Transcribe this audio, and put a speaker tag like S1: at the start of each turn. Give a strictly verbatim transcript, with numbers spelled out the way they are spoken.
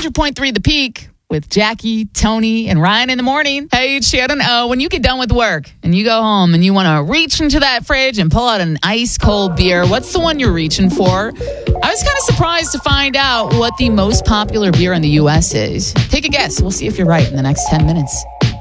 S1: hundred point three The Peak with Jackie, Tony, and Ryan in the morning. Hey, it's Shannon. Oh, when you get done with work and you go home and you want to reach into that fridge and pull out an ice cold beer, what's the one you're reaching for? I was kind of surprised to find out what the most popular beer in the U S is. Take a guess. We'll see if you're right in the next ten minutes.